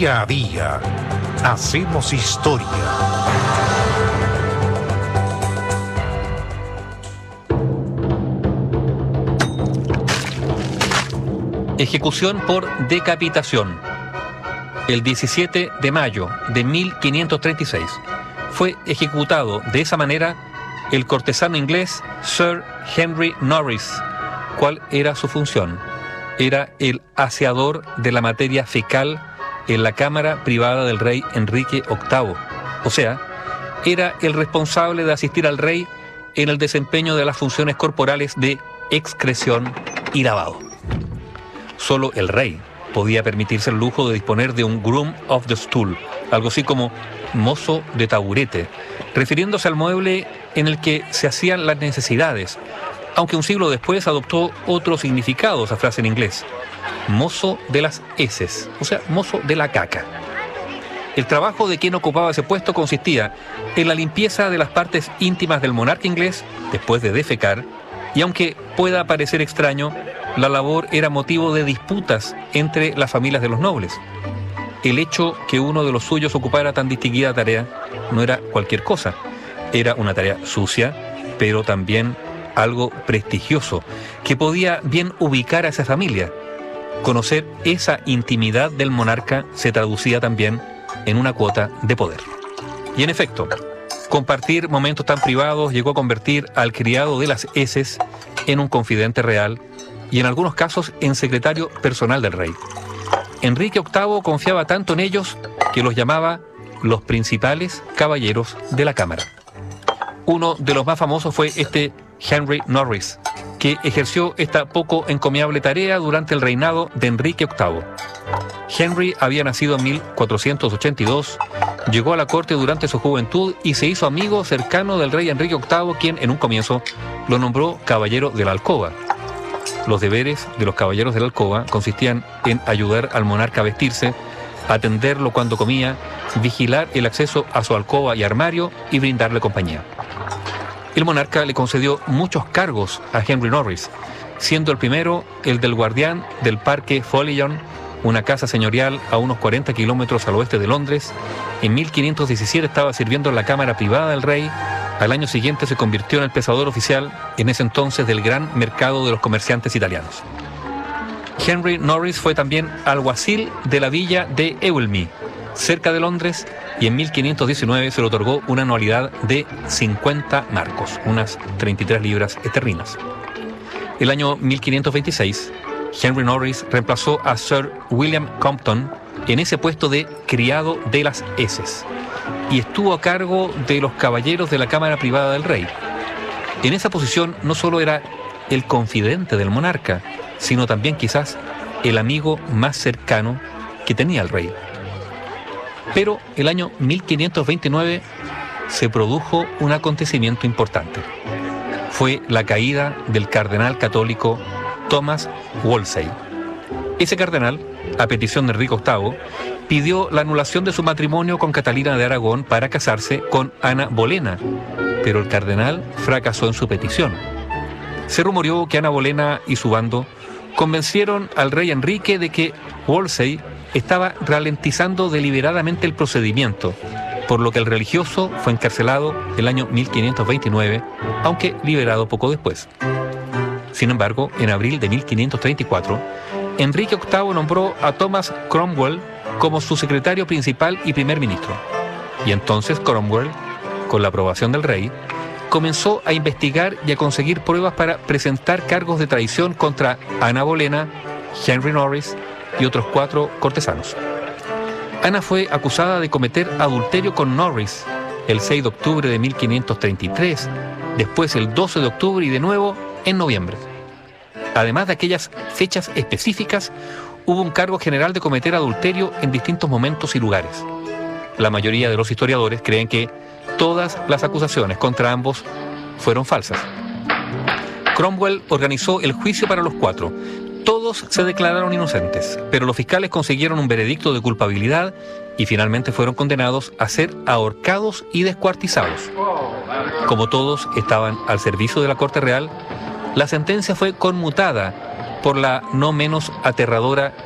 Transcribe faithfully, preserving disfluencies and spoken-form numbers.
Día a día hacemos historia. Ejecución por decapitación. El diecisiete de mayo de mil quinientos treinta y seis fue ejecutado de esa manera el cortesano inglés Sir Henry Norris. ¿Cuál era su función? Era el aseador de la materia fecal en la cámara privada del rey Enrique octavo. O sea, era el responsable de asistir al rey en el desempeño de las funciones corporales de excreción y lavado. Solo el rey podía permitirse el lujo de disponer de un groom of the stool, algo así como mozo de taburete, refiriéndose al mueble en el que se hacían las necesidades, aunque un siglo después adoptó otro significado esa frase en inglés: mozo de las heces, o sea, mozo de la caca. El trabajo de quien ocupaba ese puesto consistía en la limpieza de las partes íntimas del monarca inglés después de defecar, y aunque pueda parecer extraño, la labor era motivo de disputas entre las familias de los nobles. El hecho que uno de los suyos ocupara tan distinguida tarea no era cualquier cosa. Era una tarea sucia, pero también algo prestigioso, que podía bien ubicar a esa familia. Conocer esa intimidad del monarca se traducía también en una cuota de poder. Y en efecto, compartir momentos tan privados llegó a convertir al criado de las heces en un confidente real y en algunos casos en secretario personal del rey. Enrique octavo confiaba tanto en ellos que los llamaba los principales caballeros de la cámara. Uno de los más famosos fue este Henry Norris, que ejerció esta poco encomiable tarea durante el reinado de Enrique octavo. Henry había nacido en mil cuatrocientos ochenta y dos, llegó a la corte durante su juventud y se hizo amigo cercano del rey Enrique octavo, quien en un comienzo lo nombró caballero de la alcoba. Los deberes de los caballeros de la alcoba consistían en ayudar al monarca a vestirse, atenderlo cuando comía, vigilar el acceso a su alcoba y armario y brindarle compañía. El monarca le concedió muchos cargos a Henry Norris, siendo el primero el del guardián del Parque Follion, una casa señorial a unos cuarenta kilómetros al oeste de Londres. En mil quinientos diecisiete estaba sirviendo en la cámara privada del rey. Al año siguiente se convirtió en el pesador oficial, en ese entonces del gran mercado de los comerciantes italianos. Henry Norris fue también alguacil de la villa de Ewelme, cerca de Londres, y en mil quinientos diecinueve se le otorgó una anualidad de cincuenta marcos, unas treinta y tres libras esterlinas. El año mil quinientos veintiséis, Henry Norris reemplazó a Sir William Compton en ese puesto de criado de las heces y estuvo a cargo de los caballeros de la cámara privada del rey. En esa posición no solo era el confidente del monarca, sino también quizás el amigo más cercano que tenía el rey. Pero el año mil quinientos veintinueve se produjo un acontecimiento importante. Fue la caída del cardenal católico Thomas Wolsey. Ese cardenal, a petición de Enrique octavo, pidió la anulación de su matrimonio con Catalina de Aragón para casarse con Ana Bolena, pero el cardenal fracasó en su petición. Se rumoreó que Ana Bolena y su bando convencieron al rey Enrique de que Wolsey estaba ralentizando deliberadamente el procedimiento, por lo que el religioso fue encarcelado el año mil quinientos veintinueve, aunque liberado poco después. Sin embargo, en abril de mil quinientos treinta y cuatro, Enrique octavo nombró a Thomas Cromwell como su secretario principal y primer ministro. Y entonces Cromwell, con la aprobación del rey, comenzó a investigar y a conseguir pruebas para presentar cargos de traición contra Ana Bolena, Henry Norris y otros cuatro cortesanos. Ana fue acusada de cometer adulterio con Norris el seis de octubre de mil quinientos treinta y tres, después el doce de octubre y de nuevo en noviembre. Además de aquellas fechas específicas, hubo un cargo general de cometer adulterio en distintos momentos y lugares. La mayoría de los historiadores creen que todas las acusaciones contra ambos fueron falsas. Cromwell organizó el juicio para los cuatro. Todos se declararon inocentes, pero los fiscales consiguieron un veredicto de culpabilidad y finalmente fueron condenados a ser ahorcados y descuartizados. Como todos estaban al servicio de la corte real, la sentencia fue conmutada por la no menos aterradora